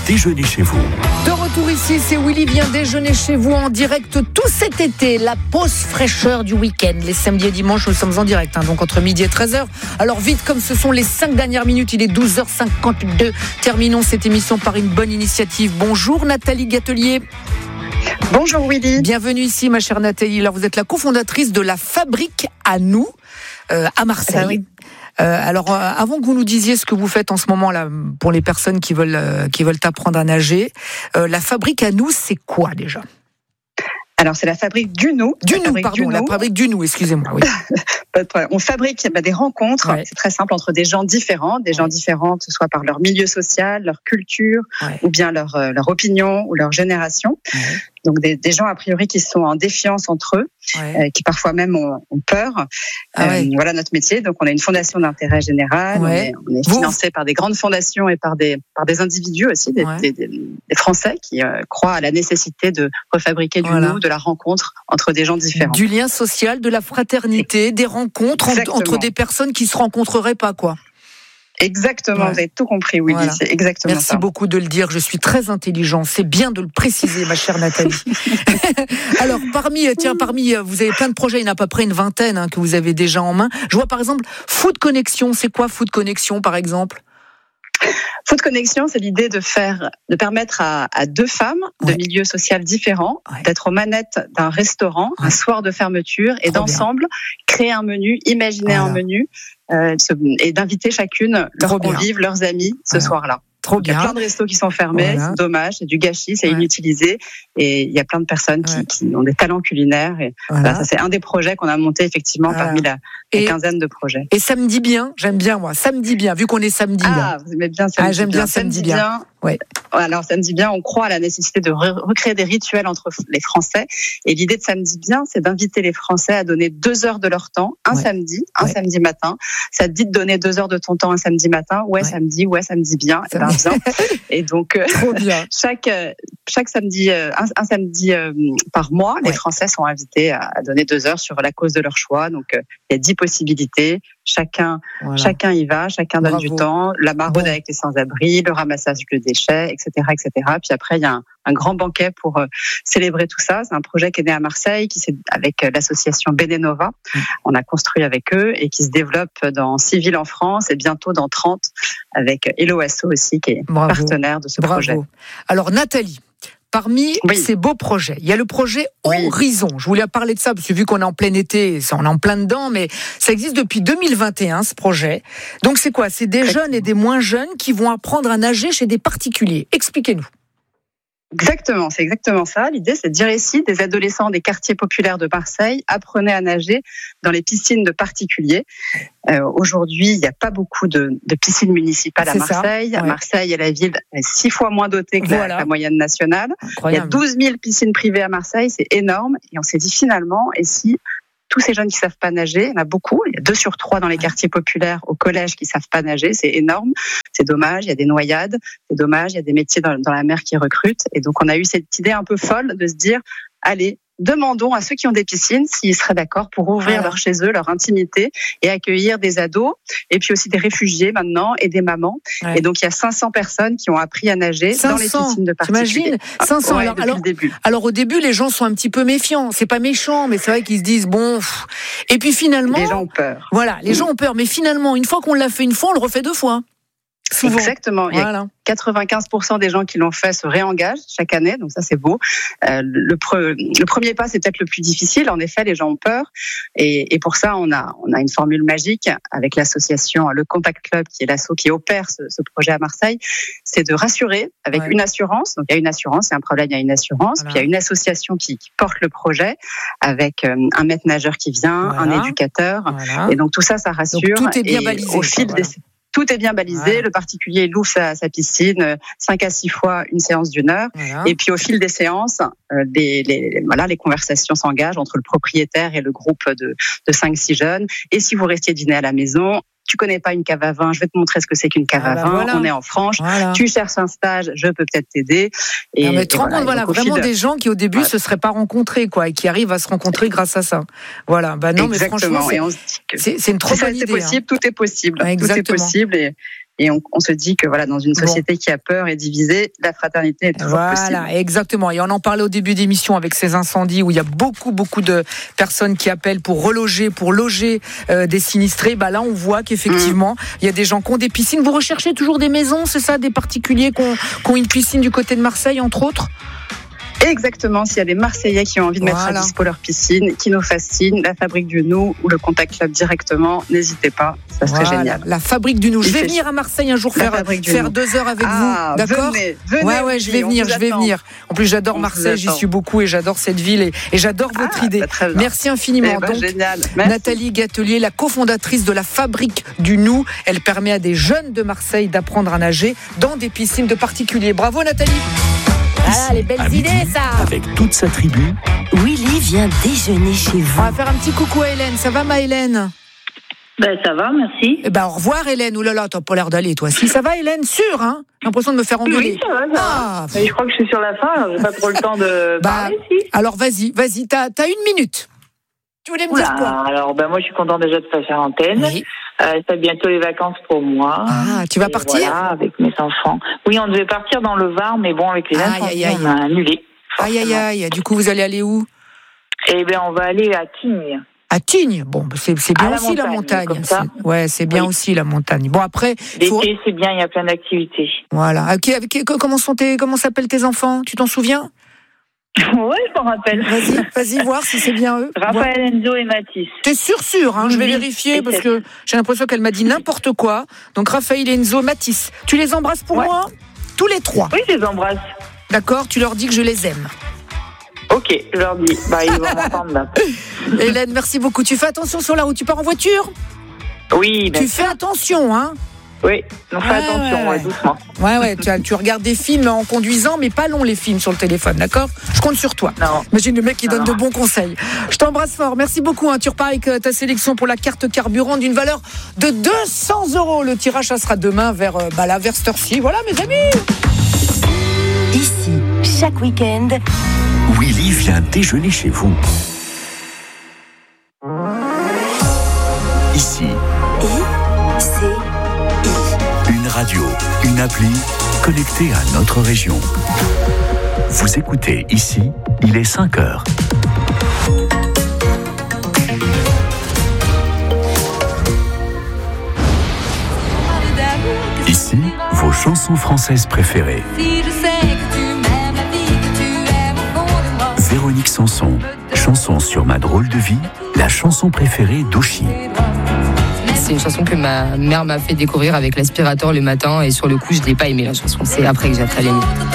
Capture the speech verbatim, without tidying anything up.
déjeuner chez vous. De retour ici, c'est Willy vient déjeuner chez vous en direct tout cet été. La pause fraîcheur du week-end. Les samedis et dimanches, nous sommes en direct, hein, donc entre midi et treize heures. Alors vite, comme ce sont les cinq dernières minutes, il est douze heures cinquante-deux. Terminons cette émission par une bonne initiative. Bonjour Nathalie Gatelier. Bonjour Willy. Bienvenue ici ma chère Nathalie. Alors vous êtes la cofondatrice de la Fabrique à nous, euh, à Marseille. Ah oui. Euh, alors, euh, avant que vous nous disiez ce que vous faites en ce moment là pour les personnes qui veulent euh, qui veulent apprendre à nager, euh, la Fabrique à nous, c'est quoi déjà ? Alors, c'est la Fabrique du nous. Du nous, pardon, du la Fabrique du nous, excusez-moi. Oui. Pas de problème. On fabrique bah, des rencontres, ouais. C'est très simple, entre des gens différents, des ouais. gens différents, que ce soit par leur milieu social, leur culture, ouais. ou bien leur, euh, leur opinion ou leur génération. Ouais. Donc des, des gens a priori qui sont en défiance entre eux, ouais. euh, qui parfois même ont, ont peur. Ah euh, ouais. Voilà notre métier. Donc on a une fondation d'intérêt général. Ouais. On est, on est financé par des grandes fondations et par des par des individus aussi, des, ouais. des, des, des Français qui euh, croient à la nécessité de refabriquer du voilà. nous, de la rencontre entre des gens différents. Du lien social, de la fraternité, des rencontres entre, entre des personnes qui se rencontreraient pas, quoi. Exactement, ouais. Vous avez tout compris, Willy, voilà. C'est exactement Merci ça. Merci beaucoup de le dire, je suis très intelligent, c'est bien de le préciser, ma chère Nathalie. Alors, parmi, tiens, parmi, vous avez plein de projets, il y en a à peu près une vingtaine hein, que vous avez déjà en main. Je vois par exemple, Food Connection, c'est quoi Food Connection par exemple ? Food Connection, c'est l'idée de faire, de permettre à, à deux femmes ouais. de milieux sociaux différents ouais. d'être aux manettes d'un restaurant ouais. un soir de fermeture et Trop d'ensemble bien. créer un menu, imaginer voilà. un menu euh, et d'inviter chacune leurs convives, leurs amis ce voilà. soir-là. Trop il y a bien. plein de restos qui sont fermés, voilà. C'est dommage, c'est du gâchis, c'est ouais. inutilisé. Et il y a plein de personnes qui, ouais. qui ont des talents culinaires. Et voilà. Voilà, ça, c'est un des projets qu'on a monté effectivement voilà. parmi la, la quinzaine de projets. Et samedi bien, j'aime bien moi, samedi bien, vu qu'on est samedi. Ah, là. Vous aimez bien samedi ah, j'aime bien, bien samedi, samedi bien. bien. Ouais. Alors samedi bien, on croit à la nécessité de recréer des rituels entre les Français. Et l'idée de samedi bien, c'est d'inviter les Français à donner deux heures de leur temps, un ouais. samedi, un ouais. samedi matin. Ça te dit de donner deux heures de ton temps un samedi matin, ouais, ouais. samedi, ouais samedi bien, et ben bien. Et donc euh, Trop bien. chaque chaque samedi, euh, un, un samedi euh, par mois, ouais. les Français sont invités à, à donner deux heures sur la cause de leur choix. Donc euh, il y a dix possibilités. Chacun, voilà. chacun y va, chacun donne Bravo. du temps, la maraude bon. avec les sans-abri, le ramassage de déchets, et cetera, et cetera. Puis après, il y a un, un grand banquet pour euh, célébrer tout ça. C'est un projet qui est né à Marseille, qui c'est avec euh, l'association Benenova. Mmh. On a construit avec eux et qui se développe dans six villes en France et bientôt dans trente avec Hello Asso aussi, qui est Bravo. partenaire de ce Bravo. projet. Alors Nathalie, parmi oui. ces beaux projets, il y a le projet oui. Horizon. Je voulais parler de ça parce que vu qu'on est en plein été, on est en plein dedans, mais ça existe depuis deux mille vingt et un ce projet. Donc c'est quoi ? C'est des Exactement. jeunes et des moins jeunes qui vont apprendre à nager chez des particuliers. Expliquez-nous. Exactement, c'est exactement ça. L'idée, c'est de dire ici, des adolescents des quartiers populaires de Marseille apprenaient à nager dans les piscines de particuliers. Euh, aujourd'hui, il n'y a pas beaucoup de, de piscines municipales c'est à Marseille. Ouais. Marseille est la ville est six fois moins dotée que voilà. la, la moyenne nationale. Incroyable. Il y a douze mille piscines privées à Marseille, c'est énorme. Et on s'est dit finalement, et si tous ces jeunes qui savent pas nager, il y en a beaucoup, il y a deux sur trois dans les quartiers populaires au collège qui savent pas nager, c'est énorme, c'est dommage, il y a des noyades, c'est dommage, il y a des métiers dans, dans la mer qui recrutent. Et donc on a eu cette idée un peu folle de se dire, allez, demandons à ceux qui ont des piscines s'ils seraient d'accord pour ouvrir leur chez eux, leur intimité et accueillir des ados et puis aussi des réfugiés maintenant et des mamans. Ouais. Et donc il y a cinq cents personnes qui ont appris à nager cinq cents, dans les piscines de particuliers. T'imagines cinq cents. Ouais, alors, depuis alors, le début. alors au début les gens sont un petit peu méfiants. C'est pas méchant, mais c'est vrai qu'ils se disent bon. Pff. Et puis finalement, les gens ont peur. Voilà, les mmh. gens ont peur. Mais finalement, une fois qu'on l'a fait une fois, on le refait deux fois. Souvent. Exactement. Il y a voilà. quatre-vingt-quinze pour cent des gens qui l'ont fait se réengagent chaque année, donc ça c'est beau. Euh, le, pre, le premier pas c'est peut-être le plus difficile. En effet, les gens ont peur, et, et pour ça on a on a une formule magique avec l'association Le Contact Club, qui est l'asso qui opère ce, ce projet à Marseille. C'est de rassurer avec ouais. une assurance. Donc il y a une assurance, il y a un problème, il y a une assurance. Voilà. Puis il y a une association qui, qui porte le projet avec euh, un maître nageur qui vient, voilà. un éducateur, voilà. et donc tout ça ça rassure. Donc, tout est bien balisé. Au fil voilà. des Tout est bien balisé. Voilà. Le particulier il ouvre sa, sa piscine cinq à six fois une séance d'une heure. Voilà. Et puis au fil des séances, euh, les, les, voilà, les conversations s'engagent entre le propriétaire et le groupe de, de cinq six jeunes. Et si vous restiez dîner à la maison, tu connais pas une cave à vin, je vais te montrer ce que c'est qu'une cave ah à bah vin. Voilà. On est en Franche. Voilà. Tu cherches un stage, je peux peut-être t'aider. Et, non, mais tu te rends compte, voilà, vraiment de... des gens qui au début ouais. se seraient pas rencontrés, quoi, et qui arrivent à se rencontrer grâce à ça. Voilà. Bah non, Exactement. mais franchement, c'est, et on se dit que c'est, c'est une trop c'est bonne ça, idée. C'est possible, hein. tout est possible. Ouais, tout est possible et Et on, on se dit que voilà, dans une société bon. qui a peur et divisée, la fraternité est toujours voilà, possible. Voilà, exactement. Et on en parlait au début d'émission avec ces incendies où il y a beaucoup, beaucoup de personnes qui appellent pour reloger, pour loger euh, des sinistrés. Bah là, on voit qu'effectivement, mmh. il y a des gens qui ont des piscines. Vous recherchez toujours des maisons, c'est ça, des particuliers qui ont, qui ont une piscine du côté de Marseille, entre autres? Exactement, s'il y a des Marseillais qui ont envie de voilà. mettre à dispo leur piscine, qui nous fascine, la Fabrique du Nou ou le Contact Club directement, n'hésitez pas, ça serait voilà. génial. La Fabrique du Nou, je vais venir à Marseille un jour faire, faire deux heures avec ah, vous, d'accord? Venez, venez. Ouais, ouais, je vais venir, je vais venir. En plus, j'adore on Marseille, j'y suis beaucoup et j'adore cette ville et, et j'adore ah, votre idée. Bah, merci infiniment. Eh ben, Donc, génial. Nathalie Gatelier, la cofondatrice de la Fabrique du Nou, elle permet à des jeunes de Marseille d'apprendre à nager dans des piscines de particuliers. Bravo Nathalie. Ah, les belles idées, midi, ça. Avec toute sa tribu, Willy vient déjeuner chez vous. On va faire un petit coucou à Hélène. Ça va, ma Hélène? Ben, ça va, merci. Eh ben, au revoir, Hélène. Ouh là là, t'as pas l'air d'aller, toi. Si, ça va, Hélène? Sûr, hein? J'ai l'impression de me faire engueuler. Oui, ça va, ça ah, va. Mais je crois que je suis sur la fin, alors j'ai pas trop le temps de bah, parler, si. Alors, vas-y, vas-y, t'as, t'as une minute. Tu voulais me Oula, dire quoi? Alors, ben, moi, je suis contente déjà de passer à l'antenne. Oui. Euh, c'est bientôt les vacances pour moi. Ah, tu vas et partir? Voilà, avec mes enfants. Oui, on devait partir dans le Var, mais bon, avec les incendies, on a annulé. Aïe, aïe, aïe. Du coup, vous allez aller où? Eh bien, on va aller à Tignes. À Tignes? Bon, c'est, c'est bien la aussi montagne, la montagne. C'est, ouais, c'est bien oui. aussi la montagne. Bon, après. L'été, faut... c'est bien, il y a plein d'activités. Voilà. Okay, avec, comment, sont tes, comment s'appellent tes enfants? Tu t'en souviens? Ouais, je m'en rappelle. Vas-y, vas-y, voir si c'est bien eux. Raphaël, Enzo et Mathis. T'es sûr, sûr, hein, je vais vérifier parce que j'ai l'impression qu'elle m'a dit n'importe quoi. Donc, Raphaël, Enzo, Mathis. Tu les embrasses pour ouais. moi? Tous les trois? Oui, je les embrasse. D'accord, tu leur dis que je les aime. Ok, je leur dis. Bah, ils vont m'entendre là. Hélène, merci beaucoup. Tu fais attention sur la route. Tu pars en voiture? Oui, bien Tu sûr. fais attention, hein? Oui, on fait ouais, attention, ouais, ouais, doucement. Ouais, ouais, tu, tu regardes des films en conduisant, mais pas long les films sur le téléphone, d'accord? Je compte sur toi. Non. Imagine le mec qui donne non. de bons conseils. Je t'embrasse fort, merci beaucoup. Hein. Tu repars avec ta sélection pour la carte carburant d'une valeur de deux cents euros. Le tirage, ça sera demain vers, bah là, vers cette heure-ci. Voilà, mes amis. Ici, chaque week-end, Willy vient déjeuner chez vous. Ici. I, C, Une radio, une appli connectée à notre région. Vous écoutez ici, il est cinq heures. Ici, vos chansons françaises préférées. Véronique Sanson, chanson sur ma drôle de vie, la chanson préférée d'Oshi. C'est une chanson que ma mère m'a fait découvrir avec l'aspirateur le matin et sur le coup je l'ai pas aimé la chanson, c'est après que j'ai appris à l'aimer.